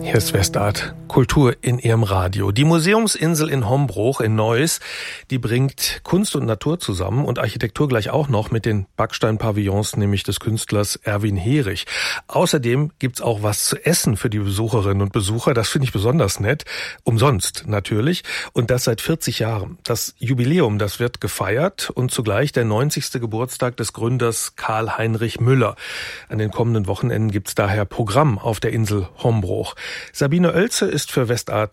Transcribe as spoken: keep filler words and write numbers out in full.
Hier ist Westart, Kultur in Ihrem Radio. Die Museumsinsel in Hombruch in Neuss, die bringt Kunst und Natur zusammen und Architektur gleich auch noch mit den Backsteinpavillons, nämlich des Künstlers Erwin Herich. Außerdem gibt's auch was zu essen für die Besucherinnen und Besucher. Das finde ich besonders nett. Umsonst natürlich. Und das seit vierzig Jahren. Das Jubiläum, das wird gefeiert und zugleich der neunzigste Geburtstag des Gründers Karl-Heinrich Müller. An den kommenden Wochenenden gibt's daher Programm auf der Insel Hombruch. Sabine Oelze ist für Westart